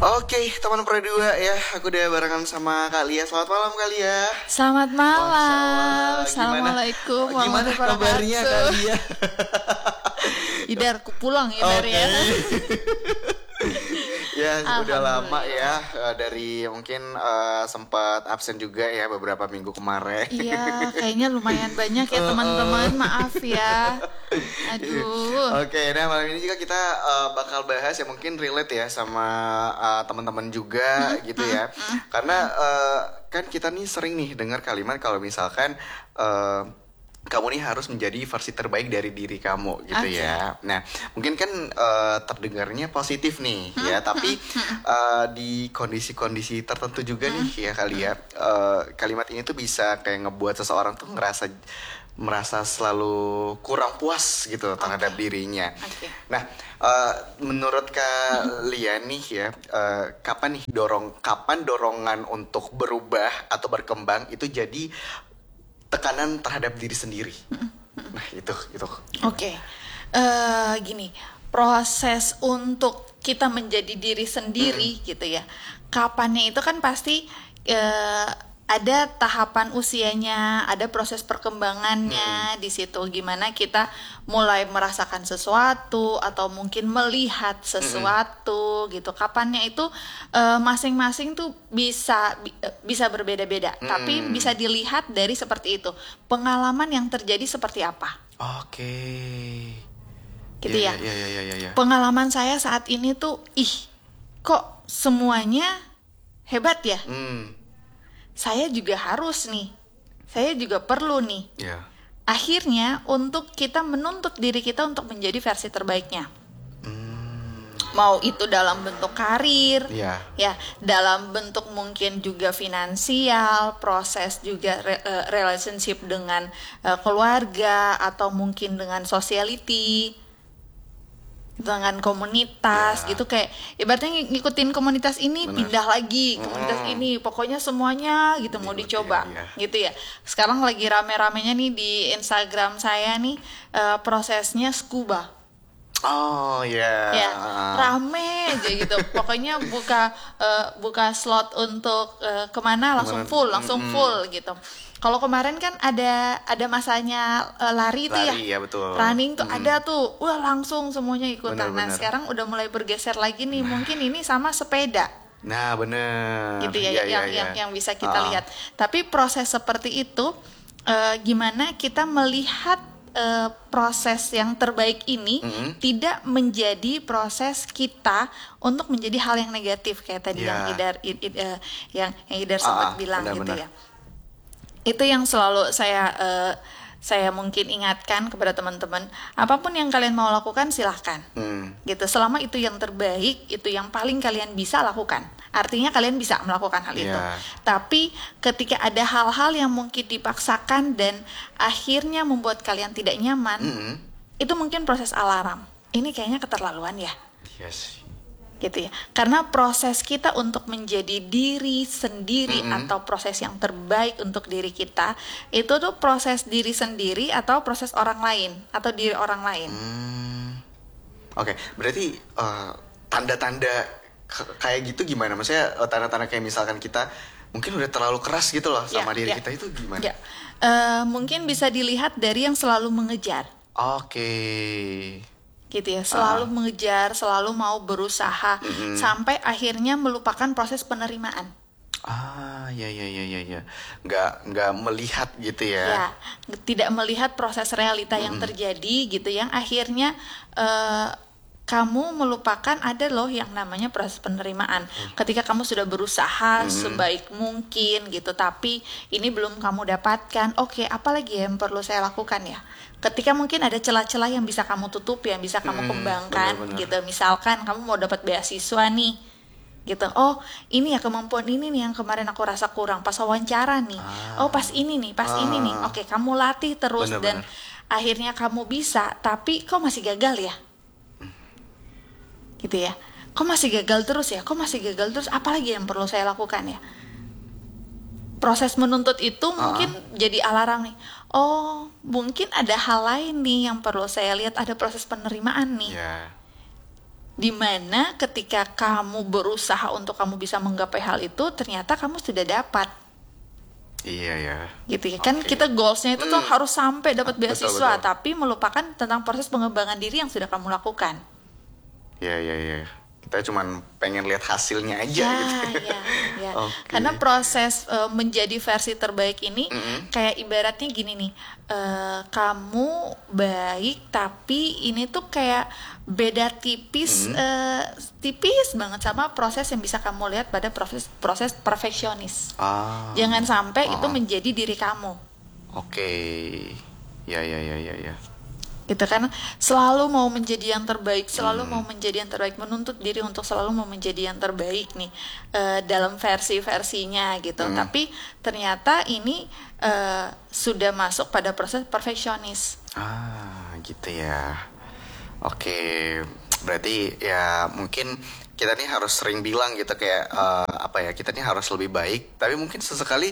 Oke, teman berdua ya, aku udah barengan sama Kak Lia. Selamat malam Kak Lia. Selamat malam. Assalamualaikum. Assalamualaikum Gimana warahmatullahi kabarnya Kak wabarakatuh. Lia? Idar, aku pulang Idar Oke. ya. Ya, udah lama Alhamdulillah. ya, dari mungkin sempat absen juga ya beberapa minggu kemarin. Iya, kayaknya lumayan banyak ya teman-teman. Maaf ya. Aduh. Oke, nah malam ini juga kita bakal bahas ya mungkin relate ya sama teman-teman juga gitu ya. Karena kan kita nih sering nih dengar kalimat kalau misalkan kamu nih harus menjadi versi terbaik dari diri kamu gitu Oke. ya. Nah, mungkin kan terdengarnya positif nih ya, tapi di kondisi-kondisi tertentu juga nih ya kali ya, kalimat ini tuh bisa kayak ngebuat seseorang tuh merasa selalu kurang puas gitu terhadap dirinya. Oke. Nah, menurut Kak Lia nih ya, kapan dorongan untuk berubah atau berkembang itu jadi tekanan terhadap diri sendiri? Nah, itu. Oke. Gini, proses untuk kita menjadi diri sendiri gitu ya. Kapannya itu kan pasti ada tahapan usianya, ada proses perkembangannya di situ. Gimana kita mulai merasakan sesuatu atau mungkin melihat sesuatu gitu. Kapannya itu masing-masing tuh bisa berbeda-beda. Tapi bisa dilihat dari seperti itu. Pengalaman yang terjadi seperti apa. Oke. Gitu ya. Iya. Pengalaman saya saat ini tuh, kok semuanya hebat ya? Saya juga harus nih. Saya juga perlu nih. Iya. Akhirnya untuk kita menuntut diri kita untuk menjadi versi terbaiknya. Mau itu dalam bentuk karir, Iya. ya, dalam bentuk mungkin juga finansial, proses juga relationship dengan keluarga atau mungkin dengan sociality, dengan komunitas Ya. gitu, kayak ibaratnya ngikutin komunitas ini, Benar. pindah lagi komunitas ini, pokoknya semuanya gitu mau Diikutin, dicoba ya. gitu ya. Sekarang lagi rame-ramenya nih di Instagram saya nih, prosesnya scuba. Oh ya. Ya, rame aja gitu. Pokoknya buka slot untuk kemana langsung full gitu. Kalau kemarin kan ada masanya lari tuh ya. Lari, ya, betul. Running tuh ada tuh. Wah, langsung semuanya ikutan. Nah, Benar. sekarang udah mulai bergeser lagi nih. Mungkin ini sama sepeda. Nah, bener. Gitu ya, Iya. yang bisa kita lihat. Tapi proses seperti itu, gimana kita melihat proses yang terbaik ini tidak menjadi proses kita untuk menjadi hal yang negatif kayak tadi Ya. yang Idar sempat bilang benar. gitu ya. Itu yang selalu saya mungkin ingatkan kepada teman-teman, apapun yang kalian mau lakukan silahkan. Gitu, selama itu yang terbaik, itu yang paling kalian bisa lakukan. Artinya kalian bisa melakukan hal itu. Yeah. Tapi ketika ada hal-hal yang mungkin dipaksakan dan akhirnya membuat kalian tidak nyaman, itu mungkin proses alarm. Ini kayaknya keterlaluan ya. Yes. Gitu ya. Karena proses kita untuk menjadi diri sendiri atau proses yang terbaik untuk diri kita, itu tuh proses diri sendiri atau proses orang lain atau diri orang lain. Oke, berarti tanda-tanda kayak gitu gimana? Maksudnya tanda-tanda kayak misalkan kita mungkin udah terlalu keras gitu loh sama diri kita, itu gimana? Ya. Mungkin bisa dilihat dari yang selalu mengejar. Oke. Gitu ya, selalu mengejar, selalu mau berusaha sampai akhirnya melupakan proses penerimaan. Iya. Nggak melihat gitu ya. Ya, tidak melihat proses realita yang terjadi gitu, yang akhirnya kamu melupakan ada loh yang namanya proses penerimaan. Ketika kamu sudah berusaha sebaik mungkin gitu, tapi ini belum kamu dapatkan. Oke, apa lagi yang perlu saya lakukan ya? Ketika mungkin ada celah-celah yang bisa kamu tutup, yang bisa kamu kembangkan. Benar. Gitu. Misalkan kamu mau dapat beasiswa nih, gitu. Oh, ini ya kemampuan ini nih yang kemarin aku rasa kurang pas wawancara nih. Oh, pas ini nih. Oke, kamu latih terus dan akhirnya kamu bisa, tapi kok masih gagal ya? Gitu ya. Kok masih gagal terus ya? Apalagi yang perlu saya lakukan ya? Proses menuntut itu mungkin jadi alarm nih. Oh, mungkin ada hal lain nih yang perlu saya lihat, ada proses penerimaan nih. Ya. Dimana ketika kamu berusaha untuk kamu bisa menggapai hal itu, ternyata kamu sudah dapat. Iya ya. Gitu ya kan, kita goalsnya itu tuh harus sampai dapat beasiswa, tapi melupakan tentang proses pengembangan diri yang sudah kamu lakukan. Iya. Kita cuman pengen lihat hasilnya aja gitu. Ya. Karena proses menjadi versi terbaik ini kayak ibaratnya gini nih, kamu baik tapi ini tuh kayak beda tipis banget sama proses yang bisa kamu lihat pada proses perfeksionis. Jangan sampai itu menjadi diri kamu. Oke. Ya. Gitu kan, selalu mau menjadi yang terbaik, mau menjadi yang terbaik, menuntut diri untuk selalu mau menjadi yang terbaik nih dalam versi-versinya gitu. Tapi ternyata ini sudah masuk pada proses perfeksionis. Gitu ya. Oke, berarti ya mungkin kita nih harus sering bilang gitu kayak kita nih harus lebih baik, tapi mungkin sesekali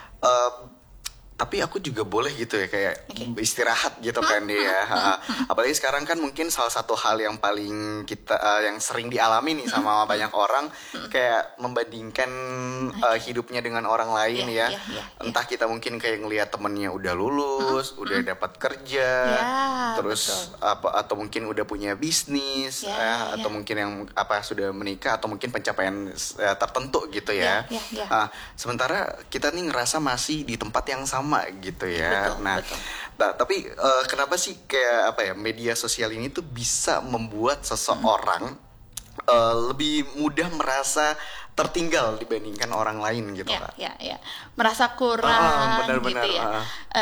tapi aku juga boleh gitu ya kayak istirahat gitu kan dia. Apalagi sekarang kan mungkin salah satu hal yang paling kita yang sering dialami nih sama banyak orang kayak membandingkan hidupnya dengan orang lain ya. Entah kita mungkin kayak ngelihat temennya udah lulus, udah dapat kerja, terus atau mungkin udah punya bisnis atau mungkin yang sudah menikah atau mungkin pencapaian tertentu gitu ya. Sementara kita nih ngerasa masih di tempat yang sama gitu ya. Betul. Tapi kenapa sih kayak media sosial ini tuh bisa membuat seseorang lebih mudah merasa tertinggal dibandingkan orang lain gitu Kak? Ya. Merasa kurang gitu ya.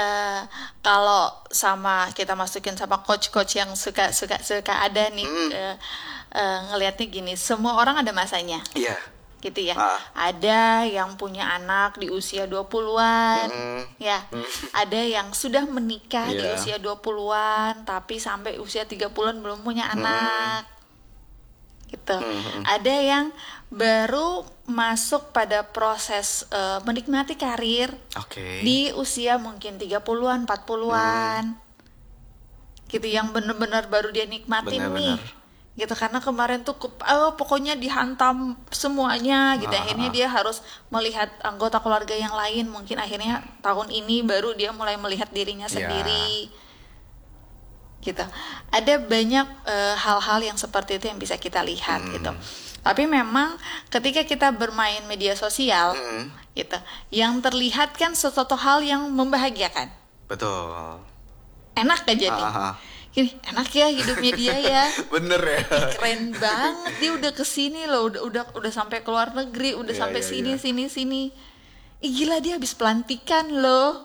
Kalau sama kita masukin sama coach-coach yang suka ada nih ngelihatnya gini, semua orang ada masanya. Iya. Gitu ya. Ada yang punya anak di usia 20-an, ya. Ada yang sudah menikah di usia 20-an tapi sampai usia 30-an belum punya anak. Gitu. Ada yang baru masuk pada proses menikmati karir di usia mungkin 30-an, 40-an. Gitu, yang benar-benar baru dia nikmatin nih. Gitu, karena kemarin tuh pokoknya dihantam semuanya gitu. Akhirnya dia harus melihat anggota keluarga yang lain, mungkin akhirnya tahun ini baru dia mulai melihat dirinya sendiri gitu. Ada banyak hal-hal yang seperti itu yang bisa kita lihat gitu. Tapi memang ketika kita bermain media sosial gitu, yang terlihat kan sesuatu hal yang membahagiakan. Betul. Enak aja nih. Gini, enak ya hidupnya dia ya. Bener ya. Keren banget, dia udah kesini loh, udah sampai ke luar negeri, udah sampai sini. Gila, dia habis pelantikan loh.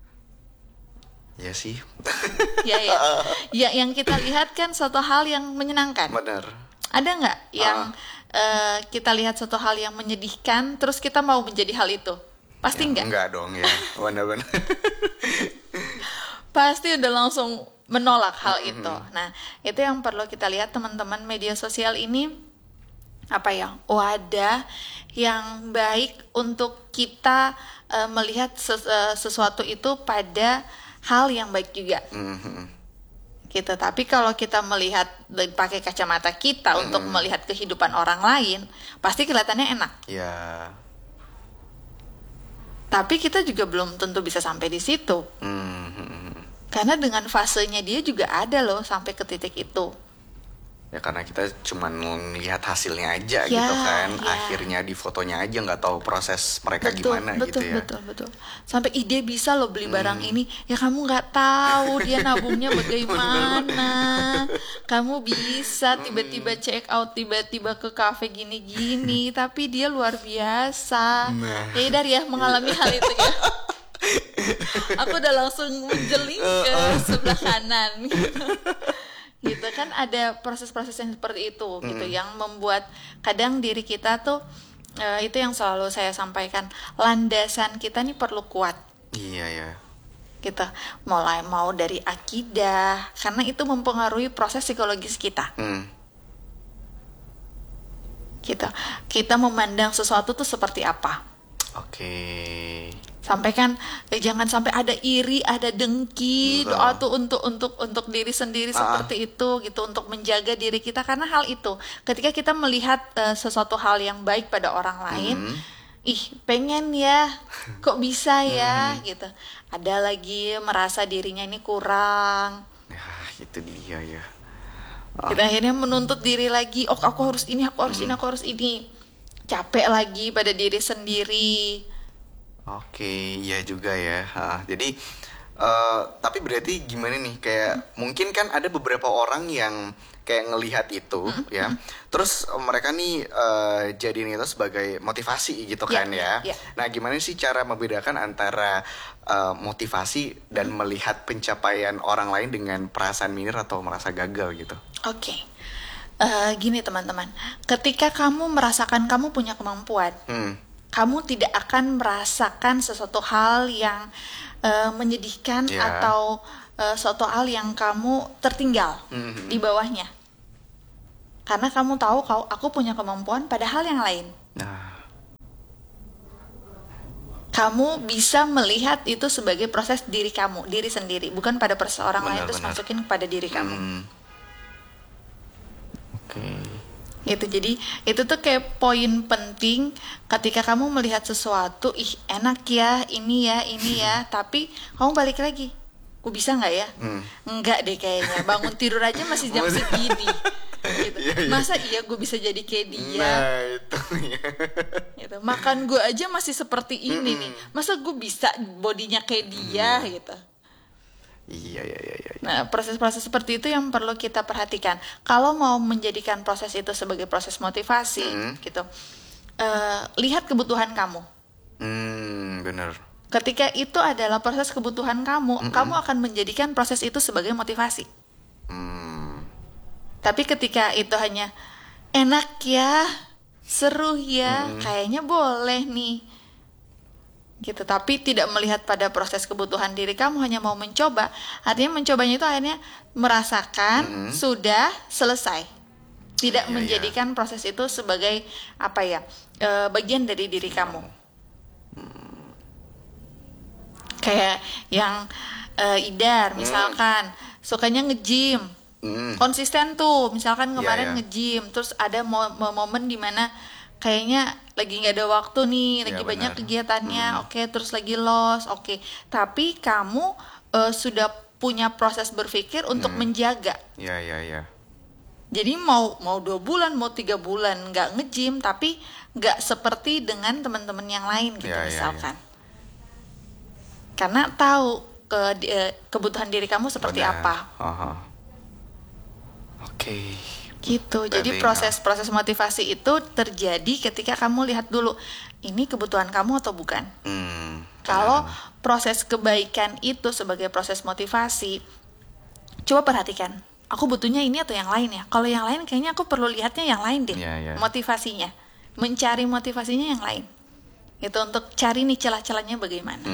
Ya sih. Ya, yang kita lihat kan suatu hal yang menyenangkan. Bener. Ada nggak yang kita lihat suatu hal yang menyedihkan, terus kita mau menjadi hal itu? Pasti nggak? Enggak dong ya, bener-bener. Pasti udah langsung menolak hal itu. Nah, itu yang perlu kita lihat teman-teman, media sosial ini wadah yang baik untuk kita melihat sesuatu itu pada hal yang baik juga. Gitu. Tapi kalau kita melihat pakai kacamata kita untuk melihat kehidupan orang lain, pasti kelihatannya enak. Ya. Tapi kita juga belum tentu bisa sampai di situ. Karena dengan fasenya dia juga ada loh sampai ke titik itu. Ya karena kita cuma melihat hasilnya aja gitu kan. Akhirnya di fotonya aja nggak tahu proses mereka gimana gitu ya. Betul. Sampai ide bisa loh beli barang ini. Ya kamu nggak tahu dia nabungnya bagaimana. Kamu bisa tiba-tiba check out, tiba-tiba ke kafe gini-gini. Tapi dia luar biasa. Ya Dar ya mengalami hal itu ya. Aku udah langsung menjeling ke sebelah kanan gitu kan. Ada proses-proses yang seperti itu gitu, yang membuat kadang diri kita tuh itu yang selalu saya sampaikan, landasan kita nih perlu kuat. Iya ya. Gitu, mau dari akidah, karena itu mempengaruhi proses psikologis kita. Gitu, kita memandang sesuatu tuh seperti apa. Sampai kan jangan sampai ada iri, ada dengki. Betul. Doa tuh untuk diri sendiri seperti itu gitu, untuk menjaga diri kita, karena hal itu ketika kita melihat sesuatu hal yang baik pada orang lain, ih pengen ya, kok bisa ya gitu. Ada lagi merasa dirinya ini kurang. Nah, itu dia ya. Kita akhirnya menuntut diri lagi, oh aku harus ini, aku harus ini, aku harus ini. Capek lagi pada diri sendiri. Oke, iya juga ya. Jadi, tapi berarti gimana nih? Kayak mungkin kan ada beberapa orang yang kayak ngelihat itu, ya. Terus mereka nih jadiin itu sebagai motivasi gitu kan ya. Nah, gimana sih cara membedakan antara motivasi dan melihat pencapaian orang lain dengan perasaan minder atau merasa gagal gitu? Oke. Gini teman-teman, ketika kamu merasakan kamu punya kemampuan, kamu tidak akan merasakan sesuatu hal yang menyedihkan atau suatu hal yang kamu tertinggal di bawahnya. Karena kamu tahu kalau aku punya kemampuan pada hal yang lain. Kamu bisa melihat itu sebagai proses diri kamu, diri sendiri, bukan pada proses orang lain terus masukin pada diri kamu. Gitu. Jadi itu tuh kayak poin penting ketika kamu melihat sesuatu, ih enak ya, ini ya, tapi kamu balik lagi, gue bisa nggak ya? Enggak deh kayaknya, bangun tidur aja masih jam segini. Gitu. Masa iya gue bisa jadi kayak dia? Nah itu ya. Gitu. Makan gue aja masih seperti ini nih, masa gue bisa bodinya kayak dia gitu? Iya. Nah, proses-proses seperti itu yang perlu kita perhatikan. Kalau mau menjadikan proses itu sebagai proses motivasi, gitu, lihat kebutuhan kamu. Benar. Ketika itu adalah proses kebutuhan kamu, kamu akan menjadikan proses itu sebagai motivasi. Tapi ketika itu hanya enak ya, seru ya, kayaknya boleh nih. Gitu, tapi tidak melihat pada proses kebutuhan diri kamu, hanya mau mencoba, artinya mencobanya itu akhirnya merasakan sudah selesai, tidak menjadikan proses itu sebagai apa ya, bagian dari diri kamu. Kayak yang Idar misalkan sukanya nge-gym, konsisten tuh misalkan kemarin nge-gym, terus ada momen dimana kayaknya lagi nggak ada waktu nih, lagi banyak kegiatannya, oke, terus lagi lost, oke. Tapi kamu sudah punya proses berpikir untuk menjaga. Iya. Jadi mau 2 bulan, mau 3 bulan nggak nge-gym, tapi nggak seperti dengan teman-teman yang lain gitu misalkan. Karena tahu kebutuhan diri kamu seperti apa. Oke. Gitu. Jadi proses motivasi itu terjadi ketika kamu lihat dulu ini kebutuhan kamu atau bukan. Kalau proses kebaikan itu sebagai proses motivasi, coba perhatikan, aku butuhnya ini atau yang lain ya. Kalau yang lain kayaknya aku perlu lihatnya yang lain deh. Motivasinya, mencari motivasinya yang lain. Itu untuk cari nih celah-celahnya bagaimana.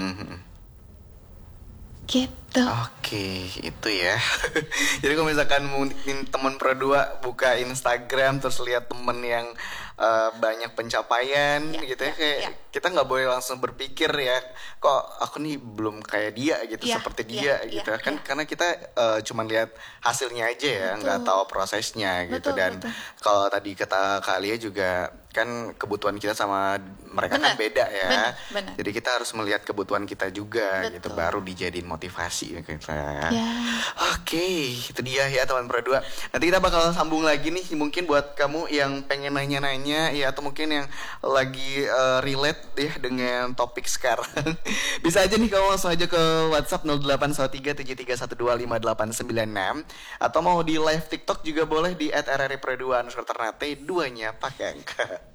Gitu. Oke, itu ya. Jadi kalau misalkan mungkin teman berdua buka Instagram terus lihat temen yang banyak pencapaian gitu ya, kayak kita nggak boleh langsung berpikir ya, kok aku nih belum kayak dia gitu, seperti dia gitu kan, karena kita cuma lihat hasilnya aja ya, nggak tahu prosesnya gitu. Dan kalau tadi kata Kak Alia juga kan kebutuhan kita sama mereka kan beda ya. Benar. Jadi kita harus melihat kebutuhan kita juga gitu, baru dijadiin motivasi gitu ya. Oke, itu dia ya teman berdua. Nanti kita bakal sambung lagi nih, mungkin buat kamu yang pengen nanya-nanya ya, atau mungkin yang lagi relate ya dengan topik sekarang. Bisa aja nih kamu langsung aja ke WhatsApp 081373125896, atau mau di live TikTok juga boleh di @rriprodua_ternate, 2-nya pakai angka.